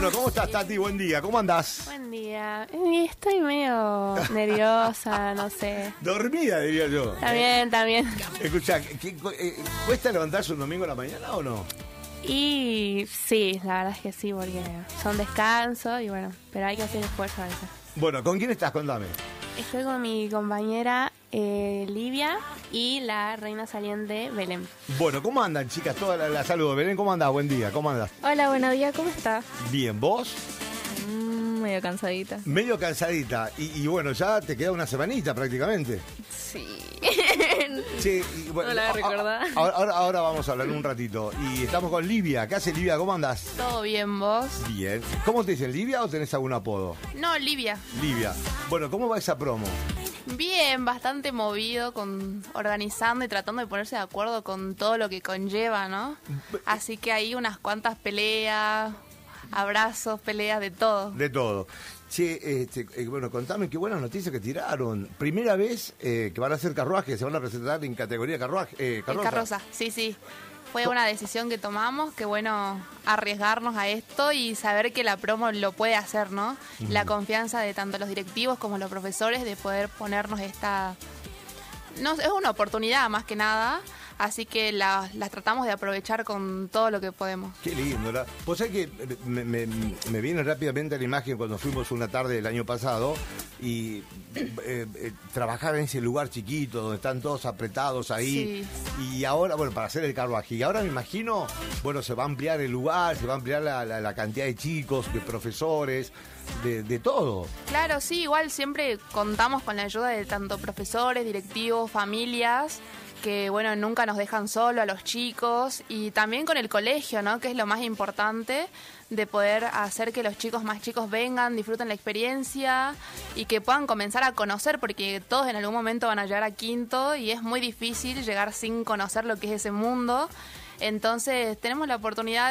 Bueno, ¿cómo estás, Tati? Buen día, ¿cómo andás? Buen día. Estoy medio nerviosa, no sé. Dormida, diría yo. También. Escuchá, ¿cuesta levantarse un domingo a la mañana o no? Y sí, la verdad es que sí, porque son descansos y bueno, pero hay que hacer esfuerzo a veces. Bueno, ¿con quién estás? Contame. Estoy con mi compañera Livia y la reina saliente Belén. Bueno, ¿cómo andan, chicas? Toda la saludo. Belén, ¿cómo andás? Buen día, ¿cómo andás? Hola, buenos días, ¿cómo está? Bien, ¿vos? Medio cansadita. Medio cansadita. Y bueno, ya te queda una semanita prácticamente. Sí. Sí, y bueno, No la voy a recordar. Ahora vamos a hablar un ratito. Y estamos con Livia. ¿Qué hace, Livia? ¿Cómo andás? ¿Todo bien, vos? Bien. ¿Cómo te dicen, Livia, o tenés algún apodo? No, Livia. Livia. Bueno, ¿cómo va esa promo? Bien, bastante movido, organizando y tratando de ponerse de acuerdo con todo lo que conlleva, ¿no? Así que hay unas cuantas peleas, abrazos, peleas, de todo. De todo. Che, bueno, contame qué buenas noticias que tiraron. Primera vez que van a hacer carruajes, se van a presentar en categoría carruaje, carroza. Carroza, sí. Fue una decisión que tomamos, que bueno, arriesgarnos a esto y saber que la promo lo puede hacer, ¿no? La confianza de tanto los directivos como los profesores de poder ponernos esta... No, es una oportunidad más que nada, así que las tratamos de aprovechar con todo lo que podemos. Qué lindo, ¿verdad? Vos sabés que me viene rápidamente a la imagen cuando fuimos una tarde del año pasado y trabajar en ese lugar chiquito donde están todos apretados ahí. Sí. Y ahora, bueno, para hacer el carruaje. Y ahora me imagino, bueno, se va a ampliar el lugar, se va a ampliar la cantidad de chicos, de profesores, de todo. Claro, sí, igual siempre contamos con la ayuda de tanto profesores, directivos, familias, que bueno, nunca nos dejan solo a los chicos, y también con el colegio, ¿no? Que es lo más importante, de poder hacer que los chicos más chicos vengan, disfruten la experiencia y que puedan comenzar a conocer, porque todos en algún momento van a llegar a quinto y es muy difícil llegar sin conocer lo que es ese mundo. Entonces tenemos la oportunidad